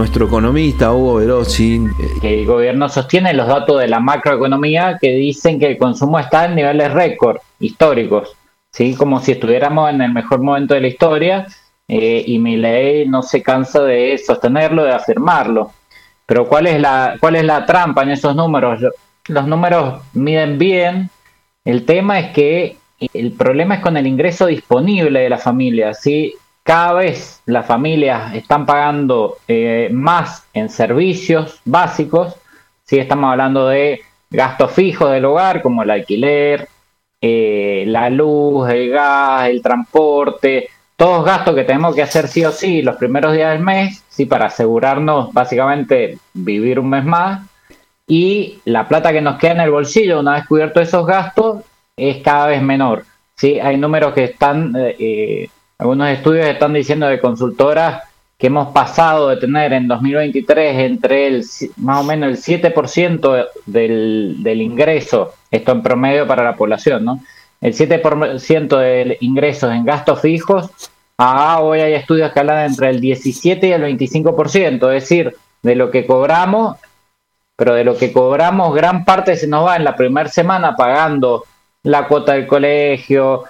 nuestro economista Hugo Verossi. Que el gobierno sostiene los datos de la macroeconomía que dicen que el consumo está en niveles récord históricos, ¿sí? Como si estuviéramos en el mejor momento de la historia, y Milei no se cansa de sostenerlo, de afirmarlo. Pero ¿cuál es la trampa en esos números? Los números miden bien. El tema es que el problema es con el ingreso disponible de la familia, ¿sí? Cada vez las familias están pagando más en servicios básicos, ¿sí? Estamos hablando de gastos fijos del hogar, como el alquiler, la luz, el gas, el transporte, todos gastos que tenemos que hacer sí o sí los primeros días del mes, ¿sí? Para asegurarnos básicamente vivir un mes más. Y la plata que nos queda en el bolsillo una vez cubiertos esos gastos es cada vez menor, ¿sí? Hay números que están, algunos estudios están diciendo de consultoras que hemos pasado de tener en 2023 entre más o menos el 7% del ingreso, esto en promedio para la población, ¿no? El 7% de ingresos en gastos fijos, hoy hay estudios que hablan entre el 17 y el 25%, es decir, de lo que cobramos, pero de lo que cobramos gran parte se nos va en la primera semana pagando la cuota del colegio,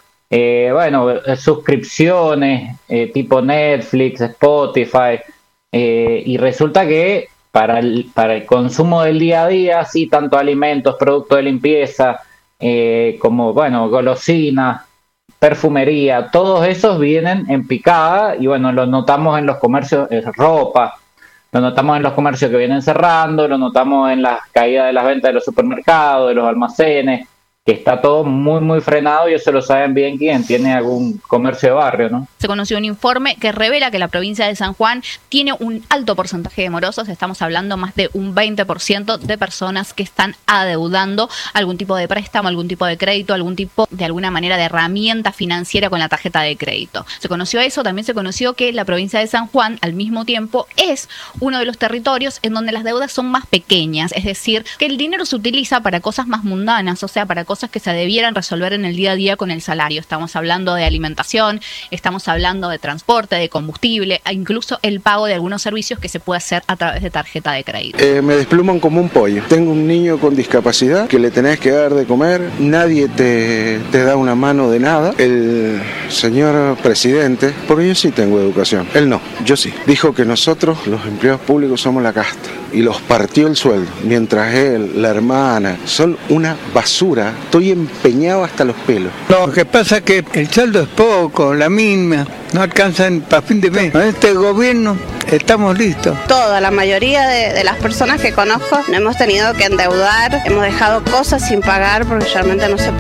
suscripciones tipo Netflix, Spotify, y resulta que para el consumo del día a día, sí, tanto alimentos, productos de limpieza, como golosinas, perfumería, todos esos vienen en picada y lo notamos en los comercios, ropa, lo notamos en los comercios que vienen cerrando, lo notamos en la caída de las ventas de los supermercados, de los almacenes, que está todo muy, muy frenado, y eso lo saben bien quien tiene algún comercio de barrio, ¿no? Se conoció un informe que revela que la provincia de San Juan tiene un alto porcentaje de morosos, estamos hablando más de un 20% de personas que están adeudando algún tipo de préstamo, algún tipo de crédito, algún tipo de alguna manera de herramienta financiera con la tarjeta de crédito. Se conoció eso, también se conoció que la provincia de San Juan al mismo tiempo es uno de los territorios en donde las deudas son más pequeñas, es decir, que el dinero se utiliza para cosas más mundanas, o sea, para cosas que se debieran resolver en el día a día con el salario. Estamos hablando de alimentación, estamos hablando de transporte, de combustible, e incluso el pago de algunos servicios que se puede hacer a través de tarjeta de crédito. Me despluman como un pollo. Tengo un niño con discapacidad que le tenés que dar de comer, nadie te da una mano de nada. El señor presidente, porque yo sí tengo educación, él no, yo sí, dijo que nosotros, los empleados públicos, somos la casta, y los partió el sueldo, mientras él, la hermana, son una basura. Estoy empeñado hasta los pelos. Lo que pasa es que el sueldo es poco, la misma, no alcanzan para fin de mes. Con este gobierno estamos listos. La mayoría de las personas que conozco no hemos tenido que endeudar, hemos dejado cosas sin pagar porque realmente no se